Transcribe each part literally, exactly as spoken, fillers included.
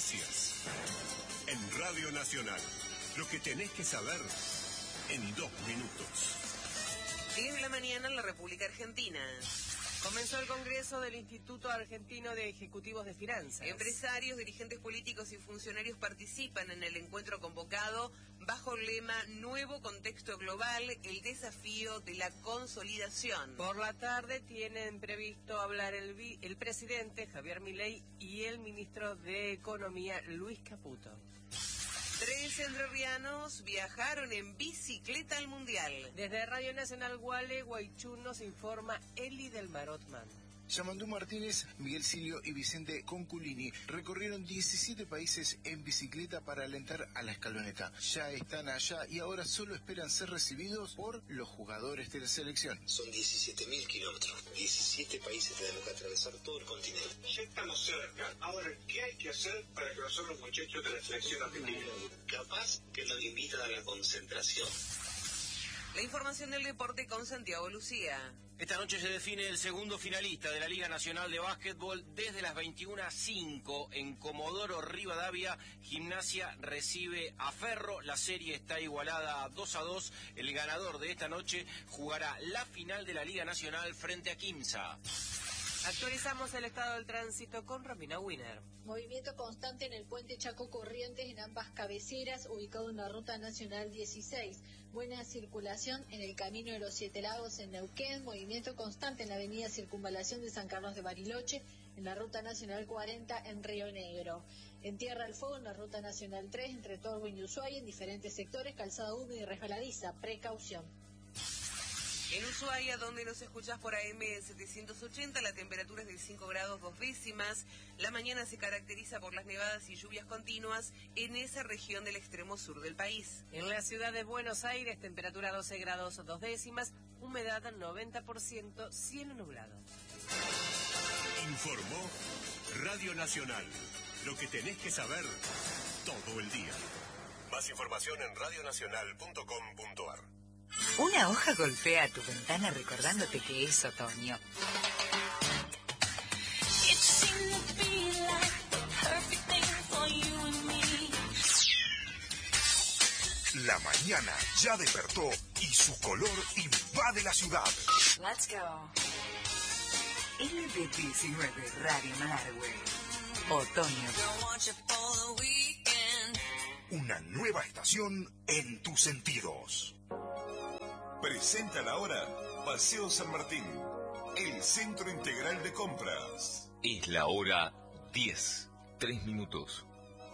Noticias. En Radio Nacional. Lo que tenés que saber en dos minutos. diez de la mañana en la República Argentina. Comenzó el Congreso del Instituto Argentino de Ejecutivos de Finanzas. Empresarios, dirigentes políticos y funcionarios participan en el encuentro convocado bajo el lema Nuevo Contexto Global, el desafío de la consolidación. Por la tarde tienen previsto hablar el, vi- el presidente Javier Milei y el ministro de Economía Luis Caputo. Tres entrerrianos viajaron en bicicleta al Mundial. Desde Radio Nacional Guale, Guaychú nos informa Eli del Marotman. Yamandú Martínez, Miguel Silio y Vicente Conculini recorrieron diecisiete países en bicicleta para alentar a la escaloneta. Ya están allá y ahora solo esperan ser recibidos por los jugadores de la selección. Son diecisiete mil kilómetros, diecisiete países tenemos que atravesar todo el continente. Ya estamos cerca. Ahora, ¿qué hay que hacer para que nosotros los muchachos de la selección argentina? Capaz que nos invitan a la concentración. La información del deporte con Santiago Lucía. Esta noche se define el segundo finalista de la Liga Nacional de Básquetbol. Desde las veintiuna a cinco en Comodoro Rivadavia, Gimnasia recibe a Ferro. La serie está igualada a dos a dos. El ganador de esta noche jugará la final de la Liga Nacional frente a Quimsa. Actualizamos el estado del tránsito con Romina Wiener. Movimiento constante en el puente Chaco Corrientes en ambas cabeceras, ubicado en la Ruta Nacional dieciséis. Buena circulación en el Camino de los Siete Lagos en Neuquén. Movimiento constante en la avenida Circunvalación de San Carlos de Bariloche, en la Ruta Nacional cuarenta en Río Negro. En Tierra del Fuego, en la Ruta Nacional tres, entre Torguen y Ushuaia, en diferentes sectores, calzada húmeda y resbaladiza. Precaución. En Ushuaia, donde nos escuchás por A M setecientos ochenta, la temperatura es de cinco grados dos décimas. La mañana se caracteriza por las nevadas y lluvias continuas en esa región del extremo sur del país. En la ciudad de Buenos Aires, temperatura doce grados dos décimas, humedad noventa por ciento, cielo nublado. Informó Radio Nacional. Lo que tenés que saber todo el día. Más información en radio nacional punto com punto a r. Una hoja golpea tu ventana recordándote que es otoño. La mañana ya despertó y su color invade la ciudad. Let's go. L D diecinueve Radio Malargüe. Otoño. Una nueva estación en tus sentidos. Presenta la hora Paseo San Martín, el centro integral de compras. Es la hora diez, tres minutos.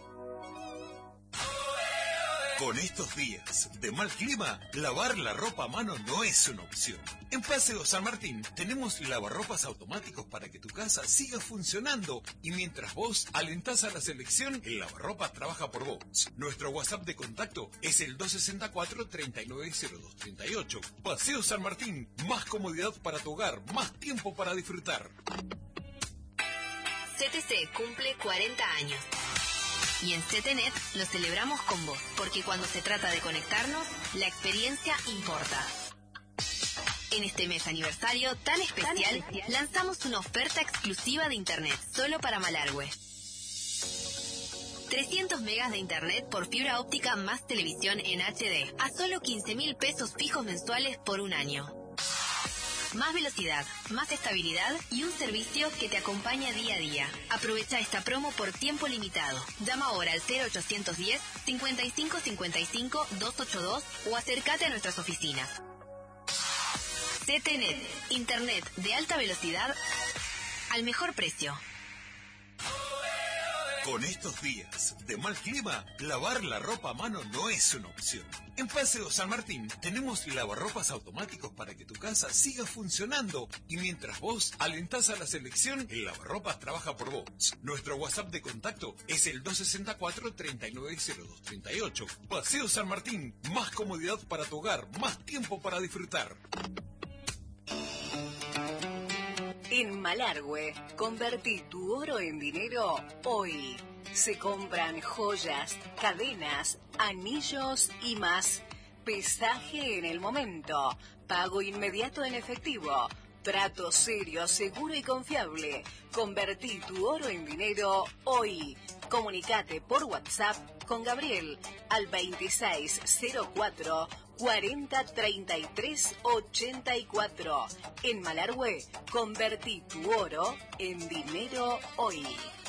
Con estos días de mal clima, lavar la ropa a mano no es una opción. En Paseo San Martín tenemos lavarropas automáticos para que tu casa siga funcionando y mientras vos alentás a la selección, el lavarropas trabaja por vos. Nuestro WhatsApp de contacto es el dos seis cuatro, tres nueve cero dos tres ocho. Paseo San Martín, más comodidad para tu hogar, más tiempo para disfrutar. C T C cumple cuarenta años. Y en C T Net lo celebramos con vos, porque cuando se trata de conectarnos, la experiencia importa. En este mes aniversario tan especial, tan especial, lanzamos una oferta exclusiva de Internet, solo para Malargüe. trescientos megas de Internet por fibra óptica más televisión en H D, a solo quince mil pesos fijos mensuales por un año. Más velocidad, más estabilidad y un servicio que te acompaña día a día. Aprovecha esta promo por tiempo limitado. Llama ahora al cero ochocientos diez, cincuenta y cinco cincuenta y cinco, doscientos ochenta y dos o acércate a nuestras oficinas. C T Net, Internet de alta velocidad al mejor precio. Con estos días de mal clima, lavar la ropa a mano no es una opción. En Paseo San Martín tenemos lavarropas automáticos para que tu casa siga funcionando y mientras vos alentás a la selección, el lavarropas trabaja por vos. Nuestro WhatsApp de contacto es el dos seis cuatro, tres nueve cero dos tres ocho. Paseo San Martín, más comodidad para tu hogar, más tiempo para disfrutar. En Malargüe, convertí tu oro en dinero hoy. Se compran joyas, cadenas, anillos y más. Pesaje en el momento. Pago inmediato en efectivo. Trato serio, seguro y confiable. Convertí tu oro en dinero hoy. Comunicate por WhatsApp con Gabriel al veintiséis cero cuatro cuarenta treinta y tres ochenta y cuatro. En Malargüe, convertí tu oro en dinero hoy.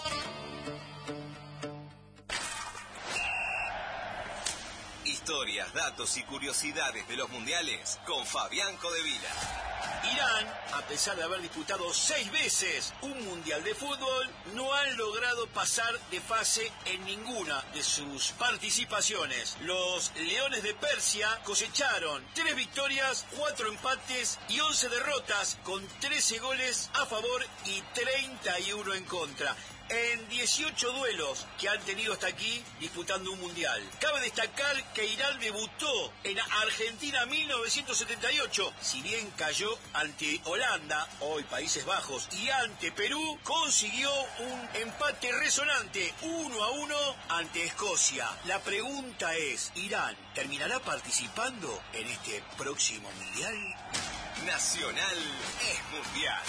Historias, datos y curiosidades de los mundiales con Fabián Codevila. Irán, a pesar de haber disputado seis veces un mundial de fútbol, no han logrado pasar de fase en ninguna de sus participaciones. Los Leones de Persia cosecharon tres victorias, cuatro empates y once derrotas, con trece goles a favor y treinta y uno en contra, en dieciocho duelos que han tenido hasta aquí disputando un mundial. Cabe destacar que Irán debutó en Argentina mil novecientos setenta y ocho, si bien cayó ante Holanda, hoy Países Bajos, y ante Perú, consiguió un empate resonante uno a uno ante Escocia. La pregunta es, ¿Irán terminará participando en este próximo mundial? Nacional es mundial.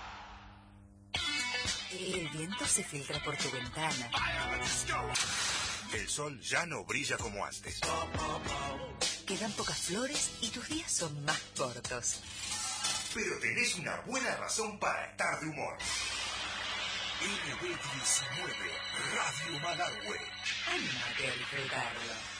El viento se filtra por tu ventana. El sol ya no brilla como antes. Quedan pocas flores y tus días son más cortos. Pero tenés una buena razón para estar de humor. N B diecinueve, Radio Malargüe. Anímate a disfrutarlo.